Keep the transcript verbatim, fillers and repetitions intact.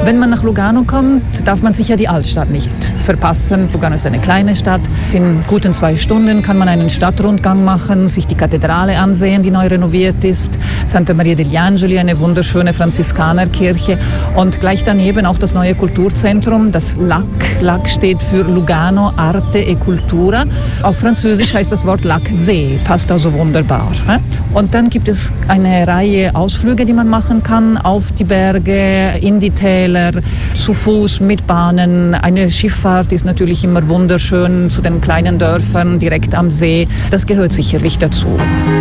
Wenn man nach Lugano kommt, darf man sicher die Altstadt nicht verpassen. Lugano ist eine kleine Stadt. In guten zwei Stunden kann man einen Stadtrundgang machen, sich die Kathedrale ansehen, die neu renoviert ist. Santa Maria degli Angeli, eine wunderschöne Franziskanerkirche. Und gleich daneben auch das neue Kulturzentrum, das L A C. L A C steht für Lugano Arte e Cultura. Auf Französisch heißt das Wort Lac See, passt also wunderbar. Und dann gibt es eine Reihe Ausflüge, die man machen kann, auf die Berge, in die Täler, zu Fuß, mit Bahnen. Eine Schifffahrt ist natürlich immer wunderschön zu den kleinen Dörfern direkt am See. Das gehört sicherlich dazu.